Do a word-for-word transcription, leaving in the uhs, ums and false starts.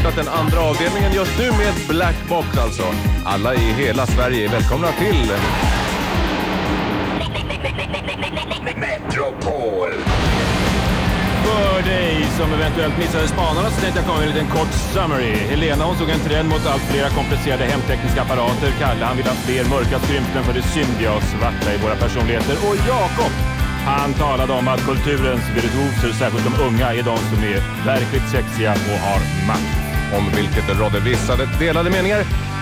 startat den andra avdelningen just nu med Black Box alltså. Alla i hela Sverige är välkomna till Metropol. För dig som eventuellt missade spanarna så tänkte jag komma med en liten kort summary. Helena hon såg en trend mot allt flera komplicerade hemtekniska apparater. Kalle han vill ha fler mörka skrymten för det syndiga och svarta i våra personligheter. Och Jakob han talade om att kulturens virtuoser, särskilt de unga, är de som är verkligt sexiga och har makt. om vilket det rådde vissa delade meningar.